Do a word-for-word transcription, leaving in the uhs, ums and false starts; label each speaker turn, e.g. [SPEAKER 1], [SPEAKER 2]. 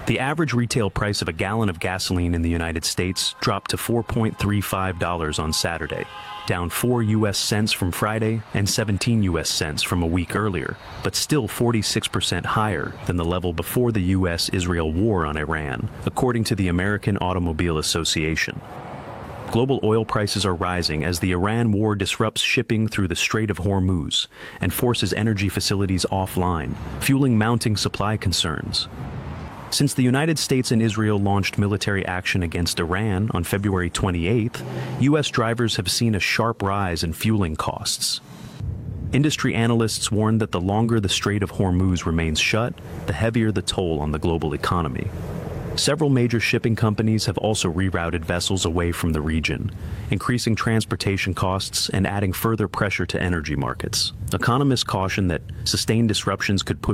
[SPEAKER 1] The average retail price of a gallon of gasoline in the United States dropped to four point three five dollars on Saturday, down four U S cents from Friday and seventeen U S cents from a week earlier, but still forty-six percent higher than the level before the U S Israel war on Iran, according to the American Automobile Association. Global oil prices are rising as the Iran war disrupts shipping through the Strait of Hormuz and forces energy facilities offline, fueling mounting supply concerns. Since the United States and Israel launched military action against Iran on February twenty-eighth, U S drivers have seen a sharp rise in fueling costs. Industry analysts warn that the longer the Strait of Hormuz remains shut, the heavier the toll on the global economy. Several major shipping companies have also rerouted vessels away from the region, increasing transportation costs and adding further pressure to energy markets. Economists caution that sustained disruptions could push